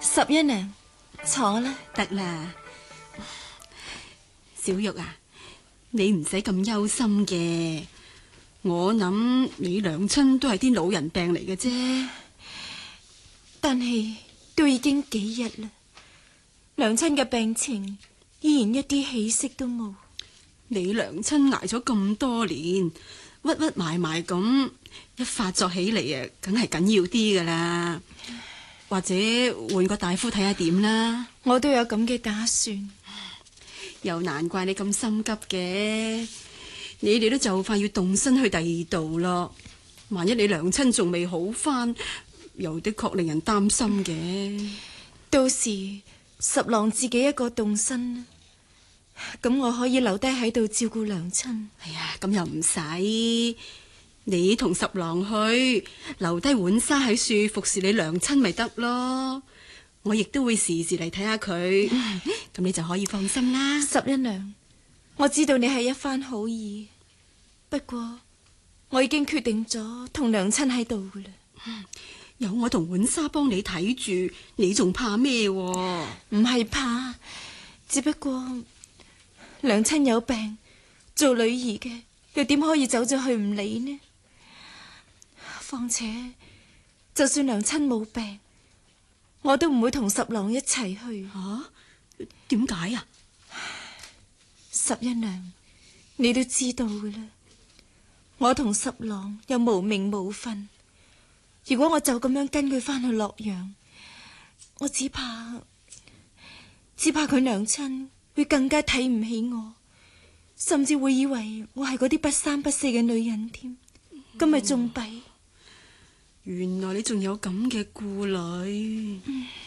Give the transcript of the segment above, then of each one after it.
十一娘，坐啦。 得啦，小玉啊，你唔使咁憂心嘅。我諗你娘親都係啲老人病嚟嘅啫。 但係都已經幾日啦，娘親嘅病情依然一啲起色都冇。 你娘親挨咗咁多年，屈屈埋埋咁，一發作起嚟啊，梗係緊要啲噶啦。或者換個大夫睇下點啦。 我都有咁嘅打算。 又難怪你咁心急嘅，你哋都就快要動身去第二度咯。萬一你娘親仲未好返，又的確令人擔心嘅。 到時十郎自己一個動身，咁我可以留低喺度照顧娘親。 哎呀，咁又唔使，你同十郎去，留低浣紗喺樹服侍你娘親咪得咯。我亦都會時時嚟睇下佢，咁你就可以放心啦。 十一娘，我知道你係一番好意，不過我已經決定咗同娘親喺度噶啦。 有我同浣紗幫你睇住，你仲怕咩？ 唔係怕，只不過娘親有病，做女兒嘅又點可以走咗去唔理呢？況且就算娘親冇病，我都唔會同十郎一齊去。 點解啊？ 十一娘，你都知道噶啦，我同十郎又無名無分，如果我就咁樣跟佢翻去洛陽，我只怕佢娘親會更加睇唔起我，甚至會以為我係嗰啲不三不四嘅女人添，咁咪仲弊。 原來你仲有咁嘅顧慮。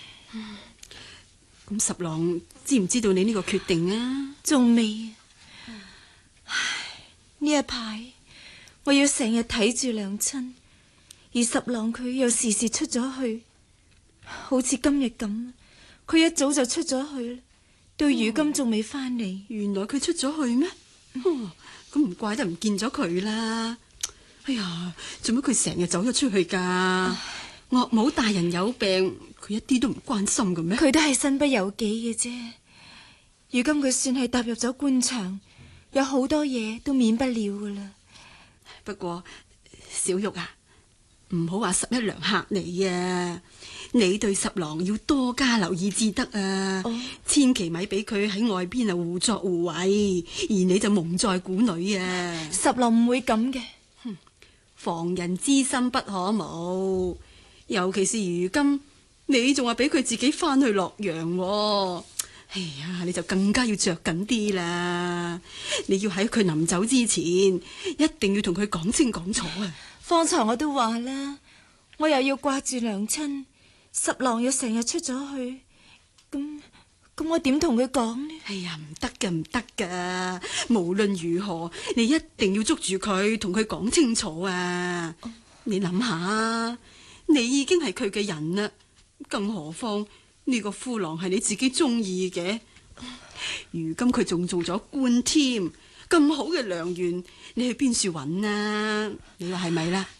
咁十郎知唔知道你呢個決定啊？ 仲未。唉，呢一排我要成日睇住娘親，而十郎佢又時時出咗去，好似今日咁，佢一早就出咗去，到如今仲未翻嚟。 原來佢出咗去咩？咁唔怪得唔見咗佢啦。哎呀，做乜佢成日走咗出去噶？岳母大人有病，佢一啲都唔關心嘅咩？ 佢都係身不由己嘅啫。如今佢算係踏入咗官場，有好多嘢都免不了噶啦。 不過小玉啊，唔好話十一娘嚇你啊！你對十郎要多加留意至得啊！千祈咪俾佢喺外邊啊胡作胡為，而你就蒙在鼓裏啊！ 十郎唔會咁嘅。 防人之心不可無，尤其是如今你仲話俾佢自己翻去洛陽喎。哎呀，你就更加要着緊啲啦！你要喺佢臨走之前，一定要同佢講清講楚啊！ 方才我都話啦，我又要掛住娘親，十郎又成日出咗去，咁我點同佢講呢？ 哎呀，唔得噶，唔得噶！無論如何，你一定要捉住佢，同佢講清楚啊！你諗下，你已經係佢嘅人啦，更何況呢個夫郎係你自己中意嘅。如今佢仲做咗官添，咁好嘅良緣，你去邊處揾啊？你話係咪啦？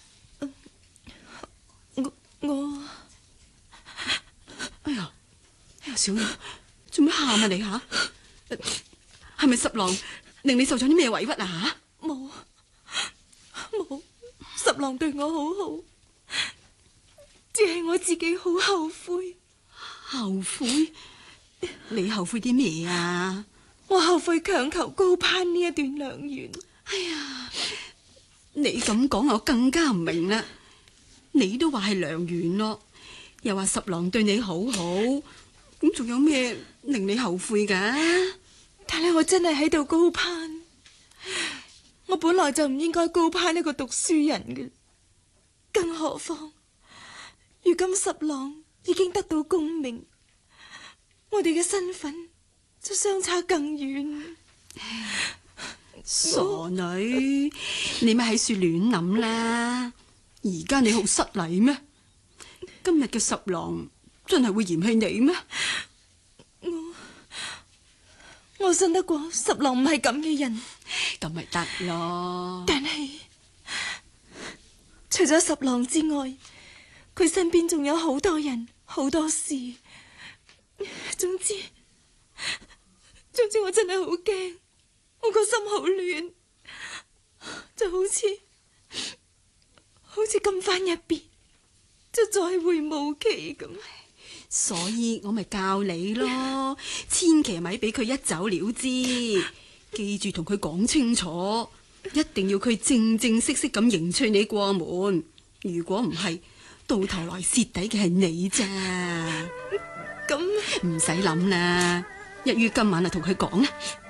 我哎呀，小玉，做咩喊啊你吓？係咪十郎令你受咗啲咩委屈啊吓？ 冇，十郎對我好好，只係我自己好後悔。 後悔？你後悔啲咩啊？ 我後悔強求高攀呢一段良緣。 哎呀，你咁講我更加唔明啦。你都話係良緣咯，又話十郎對你好好，咁仲有咩令你後悔噶？ 但係我真係喺度高攀，我本來就唔應該高攀一個讀書人嘅，更何況如今十郎已經得到功名，我哋嘅身份就相差更遠。 傻女，你咪喺處亂諗啦！而家你好失禮咩？今日嘅十郎真係會嫌棄你咩？ 我信得過十郎唔係咁嘅人， 咁咪得咯。 但係除咗十郎之外，佢身邊仲有好多人好多事， 總之我真係好驚，我個心好亂，就好似今番一別，就再會無期咁。 所以我咪教你咯，千祈咪俾佢一走了之，記住同佢講清楚，一定要佢正正式式咁迎娶你過門。如果唔係，到頭來蝕底嘅係你咋。 咁唔使諗啦，一於今晚就同佢講啦。